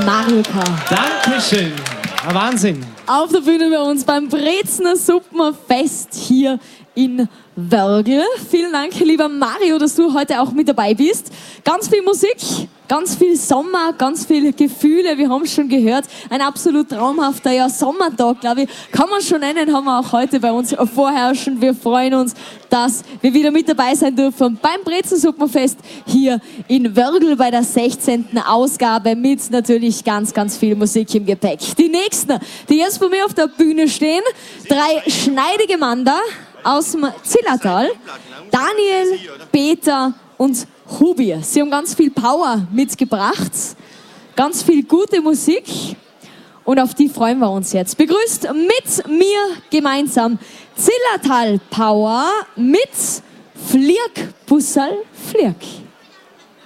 Mario K. Dankeschön. Wahnsinn. Auf der Bühne bei uns beim Brezner Suppenfest hier in Wörgl. Vielen Dank, lieber Mario, dass du heute auch mit dabei bist. Ganz viel Musik, ganz viel Sommer, ganz viele Gefühle. Wir haben es schon gehört. Ein absolut traumhafter Sommertag, glaube ich, kann man schon nennen, haben wir auch heute bei uns vorherrschen. Wir freuen uns, dass wir wieder mit dabei sein dürfen beim Brezner Suppenfest hier in Wörgl bei der 16. Ausgabe mit natürlich ganz, ganz viel Musik im Gepäck. Die nächsten, die jetzt bei mir auf der Bühne stehen, 3 schneidige Männer aus dem Zillertal, Daniel, Peter und Hubi. Sie haben ganz viel Power mitgebracht, ganz viel gute Musik und auf die freuen wir uns jetzt. Begrüßt mit mir gemeinsam Zillertal Power mit Flirk Bussal Flirk.